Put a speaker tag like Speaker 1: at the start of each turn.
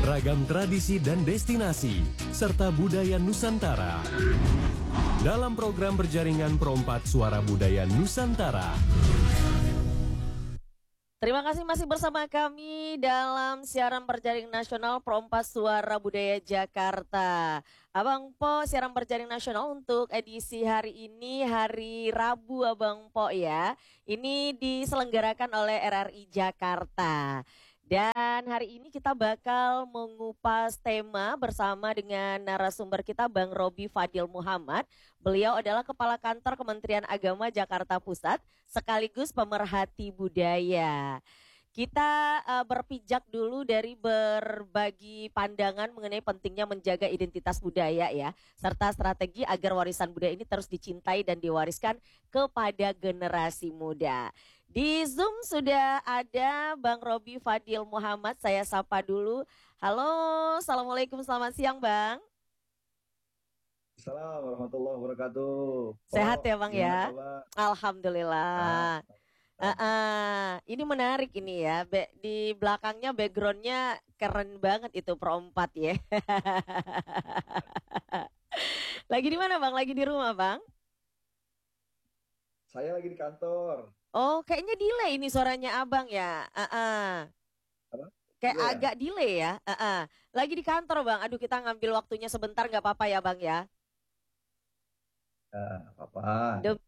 Speaker 1: ragam tradisi dan destinasi, serta budaya Nusantara. Dalam program berjaringan Pro4 Suara Budaya Nusantara.
Speaker 2: Terima kasih masih bersama kami dalam siaran berjaring nasional Pro4 Suara Budaya Jakarta. Abang Po, siaran berjaring nasional untuk edisi hari ini, hari Rabu Abang Po ya. Ini diselenggarakan oleh RRI Jakarta. Dan hari ini kita bakal mengupas tema bersama dengan narasumber kita Bang Robi Fadil Muhammad. Beliau adalah Kepala Kantor Kementerian Agama Jakarta Pusat sekaligus pemerhati budaya. Kita berpijak dulu dari berbagi pandangan mengenai pentingnya menjaga identitas budaya ya, serta strategi agar warisan budaya ini terus dicintai dan diwariskan kepada generasi muda. Di Zoom sudah ada Bang Robi Fadil Muhammad, saya sapa dulu. Halo, Assalamualaikum, selamat siang Bang.
Speaker 3: Assalamualaikum warahmatullahi wabarakatuh.
Speaker 2: Sehat ya Bang ya?
Speaker 3: Kabar?
Speaker 2: Alhamdulillah. Ini menarik ini ya, di belakangnya backgroundnya keren banget itu Pro4 ya. Lagi di mana Bang? Lagi di rumah Bang?
Speaker 3: Saya lagi di kantor.
Speaker 2: Oh, kayaknya delay ini suaranya Abang ya.
Speaker 3: Apa?
Speaker 2: Kayak
Speaker 3: Iya.
Speaker 2: agak delay ya. Lagi di kantor Bang. Aduh, kita ngambil waktunya sebentar, nggak apa-apa ya Bang ya.
Speaker 3: Apa?